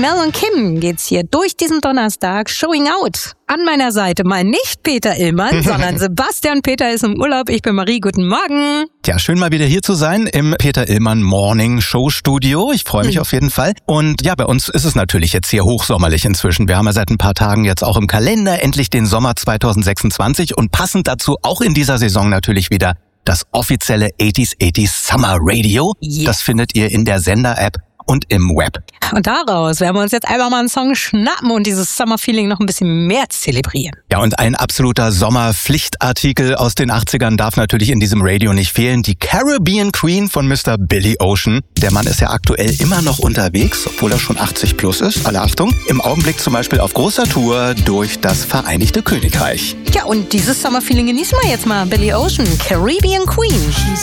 Mel und Kim geht's hier durch diesen Donnerstag Showing Out. An meiner Seite mal nicht Peter Illmann, sondern Sebastian Peter ist im Urlaub. Ich bin Marie, guten Morgen. Ja, schön mal wieder hier zu sein im Peter Illmann Morning Show Studio. Ich freue mich auf jeden Fall. Und ja, bei uns ist es natürlich jetzt hier hochsommerlich inzwischen. Wir haben ja seit ein paar Tagen jetzt auch im Kalender endlich den Sommer 2026 und passend dazu auch in dieser Saison natürlich wieder das offizielle 80s Summer Radio. Yeah. Das findet ihr in der Sender-App und im Web. Und daraus werden wir uns jetzt einfach mal einen Song schnappen und dieses Summer-Feeling noch ein bisschen mehr zelebrieren. Ja, und ein absoluter Sommerpflichtartikel aus den 80ern darf natürlich in diesem Radio nicht fehlen. Die Caribbean Queen von Mr. Billy Ocean. Der Mann ist ja aktuell immer noch unterwegs, obwohl er schon 80 plus ist. Alle Achtung. Im Augenblick zum Beispiel auf großer Tour durch das Vereinigte Königreich. Ja, und dieses Summer-Feeling genießen wir jetzt mal. Billy Ocean, Caribbean Queen.